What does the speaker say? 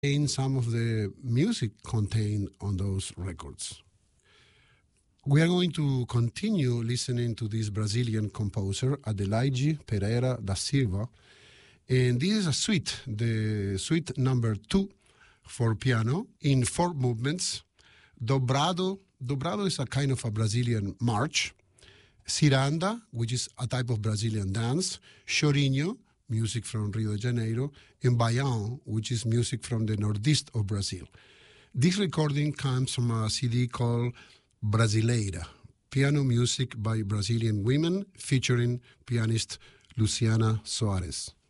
in some of the music contained on those records. We are going to continue listening to this Brazilian composer, Adelaide Pereira da Silva, and this is a suite, the suite number 2 for piano in 4 movements. Dobrado is a kind of a Brazilian march. Ciranda, which is a type of Brazilian dance. Chorinho, music from Rio de Janeiro. And Baião, which is music from the northeast of Brazil. This recording comes from a CD called Brasileira, piano music by Brazilian women, featuring pianist Luciana Soares.